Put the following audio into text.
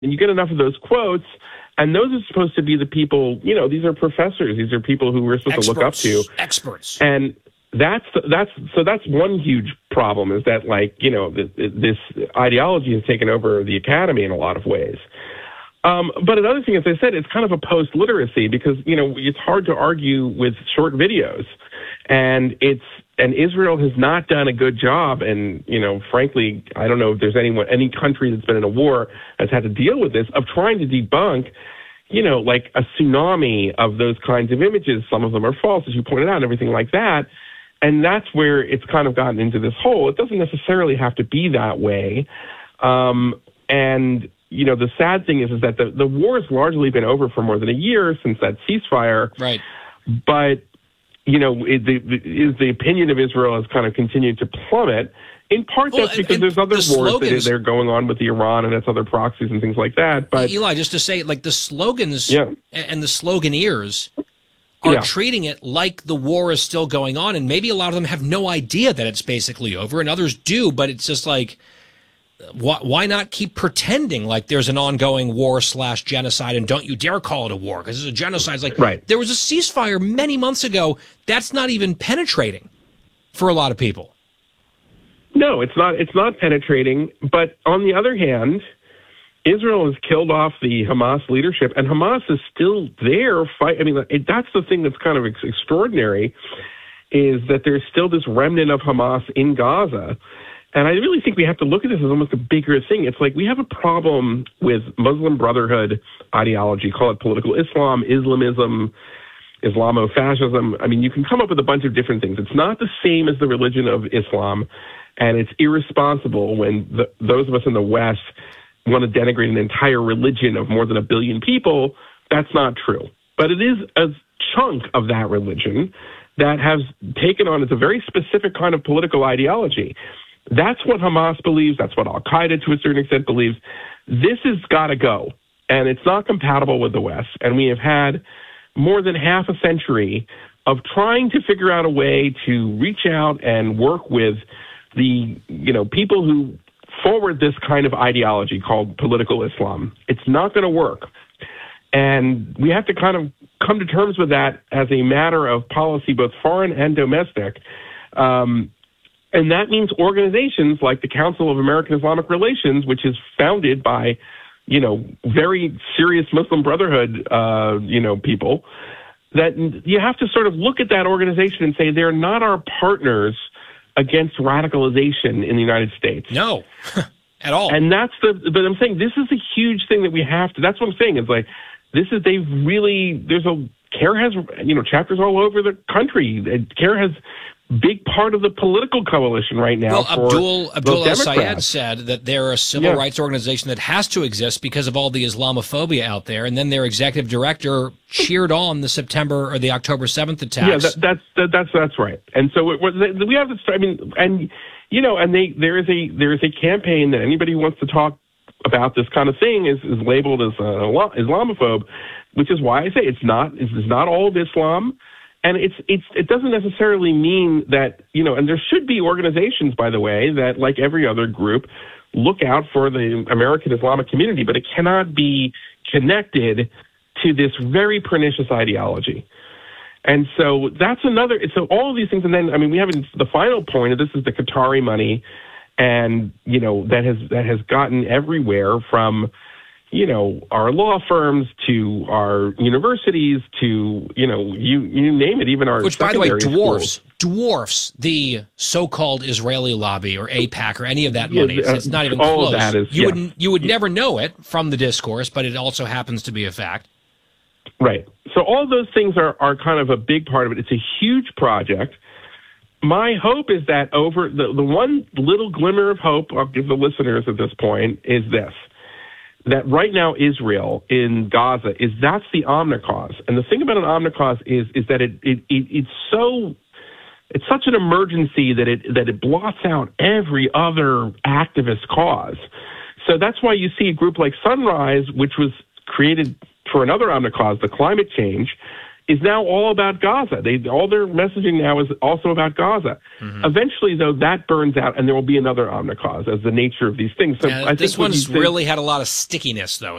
And you get enough of those quotes, and those are supposed to be the people, these are professors. These are people who we're supposed to look up to. Experts. And that's one huge problem, is that, this ideology has taken over the academy in a lot of ways. But another thing, as I said, it's kind of a post-literacy, because, it's hard to argue with short videos. And Israel has not done a good job. And, frankly, I don't know if there's any country that's been in a war that's had to deal with this, of trying to debunk, like a tsunami of those kinds of images. Some of them are false, as you pointed out, and everything like that. And that's where it's kind of gotten into this hole. It doesn't necessarily have to be that way. The sad thing is that the war has largely been over for more than a year since that ceasefire. Right. But, the opinion of Israel has kind of continued to plummet. In part, that's because there's other wars that are going on with Iran and its other proxies and things like that. But Eli, just to say, the slogans and the sloganeers are treating it like the war is still going on, and maybe a lot of them have no idea that it's basically over, and others do, but it's just like, why not keep pretending like there's an ongoing war/genocide, and don't you dare call it a war, because it's a genocide. It's like, right. There was a ceasefire many months ago. That's not even penetrating for a lot of people. No, it's not penetrating. But on the other hand, Israel has killed off the Hamas leadership, and Hamas is still there. That's the thing that's kind of extraordinary, is that there's still this remnant of Hamas in Gaza. And I really think we have to look at this as almost a bigger thing. It's like we have a problem with Muslim Brotherhood ideology, call it political Islam, Islamism, Islamofascism. You can come up with a bunch of different things. It's not the same as the religion of Islam, and it's irresponsible when those of us in the West want to denigrate an entire religion of more than 1 billion people. That's not true. But it is a chunk of that religion that has taken on, it's a very specific kind of political ideology. That's what Hamas believes. That's what Al-Qaeda, to a certain extent, believes. This has got to go, and it's not compatible with the West. And we have had more than half a century of trying to figure out a way to reach out and work with the, people who forward this kind of ideology called political Islam. It's not going to work. And we have to kind of come to terms with that as a matter of policy, both foreign and domestic. And that means organizations like the Council of American Islamic Relations, which is founded by, very serious Muslim Brotherhood, people, that you have to sort of look at that organization and say they're not our partners against radicalization in the United States. No, at all. And but I'm saying this is a huge thing that we have to, that's what I'm saying. It's like, CAIR has, chapters all over the country. CAIR has big part of the political coalition right now. Well, Abdul El-Sayed said that they're a civil rights organization that has to exist because of all the Islamophobia out there, and then their executive director cheered on the September or the October 7th attacks. Yeah, that's right. And so we have to start. There is a campaign that anybody who wants to talk about this kind of thing is labeled as Islamophobe, which is why I say it's not all of Islam. And it doesn't necessarily mean that, and there should be organizations, by the way, that, like every other group, look out for the American Islamic community, but it cannot be connected to this very pernicious ideology. And so that's so all of these things, and then, we have the final point, and this is the Qatari money, and, that has gotten everywhere from, our law firms to our universities to, you name it, even our which, by the way, dwarfs the so-called Israeli lobby or AIPAC or any of that money. It's not even all close. Of that is, you would never know it from the discourse, but it also happens to be a fact. Right. So all those things are kind of a big part of it. It's a huge project. My hope is that over the one little glimmer of hope I'll give the listeners at this point is this. That right now Israel in Gaza that's the omnicause. And the thing about an omnicause is that it's such an emergency that it blots out every other activist cause. So that's why you see a group like Sunrise, which was created for another omnicause, the climate change, is now all about Gaza. All their messaging now is also about Gaza. Mm-hmm. Eventually, though, that burns out, and there will be another omnicause as the nature of these things. So I think this one's really had a lot of stickiness, though.